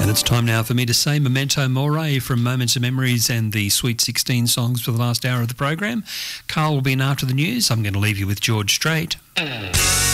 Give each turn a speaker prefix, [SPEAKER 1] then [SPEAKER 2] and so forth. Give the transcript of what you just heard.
[SPEAKER 1] And it's time now for me to say Memento Mori from Moments of Memories and the Sweet 16 songs for the last hour of the program. Carl will be in after the news. I'm going to leave you with George Strait.